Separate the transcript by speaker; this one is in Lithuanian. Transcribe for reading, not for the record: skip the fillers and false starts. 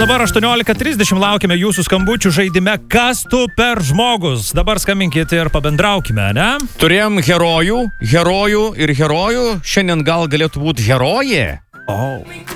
Speaker 1: dabar 18:30 laukime jūsų skambučių žaidime Kas tu per žmogus. Dabar skambinkite ir pabendraukime, ne?
Speaker 2: Turėjom herojų ir herojų. Šiandien gal galėtų būti herojė?
Speaker 1: Oh.